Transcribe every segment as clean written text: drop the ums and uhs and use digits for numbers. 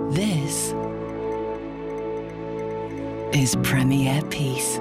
This is Premier Peace.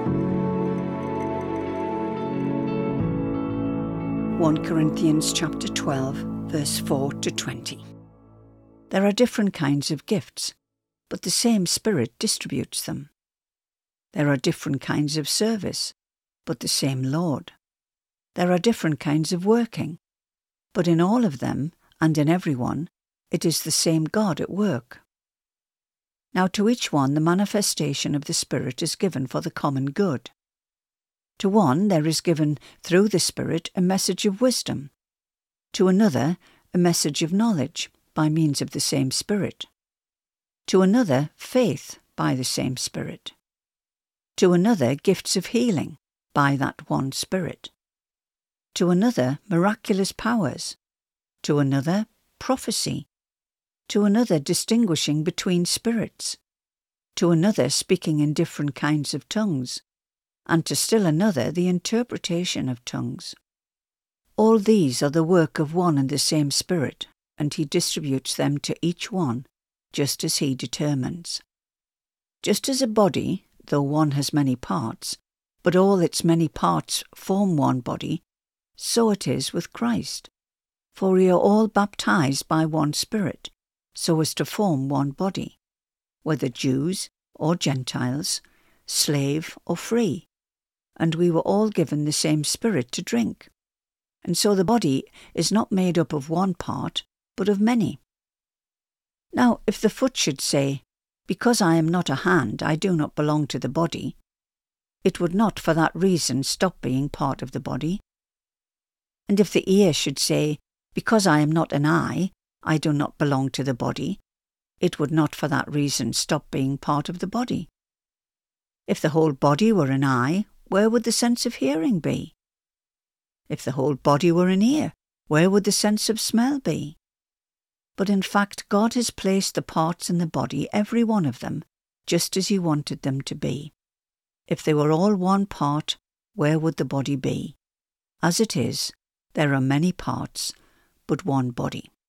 1 Corinthians chapter 12, verse 4 to 20. There are different kinds of gifts, but the same Spirit distributes them. There are different kinds of service, but the same Lord. There are different kinds of working, but in all of them and in everyone, it is the same God at work. Now to each one the manifestation of the Spirit is given for the common good. To one there is given through the Spirit a message of wisdom, to another a message of knowledge by means of the same Spirit, to another faith by the same Spirit, to another gifts of healing by that one Spirit, to another miraculous powers, to another prophecy, to another distinguishing between spirits, to another speaking in different kinds of tongues, and to still another the interpretation of tongues. All these are the work of one and the same Spirit, and he distributes them to each one, just as he determines. Just as a body, though one has many parts, but all its many parts form one body, so it is with Christ. For we are all baptized by one Spirit, so as to form one body, whether Jews or Gentiles, slave or free, and we were all given the same Spirit to drink. And so the body is not made up of one part, but of many. Now, if the foot should say, "Because I am not a hand, I do not belong to the body," it would not for that reason stop being part of the body. And if the ear should say, "Because I am not an eye, I do not belong to the body," it would not for that reason stop being part of the body. If the whole body were an eye, where would the sense of hearing be? If the whole body were an ear, where would the sense of smell be? But in fact, God has placed the parts in the body, every one of them, just as he wanted them to be. If they were all one part, where would the body be? As it is, there are many parts, but one body.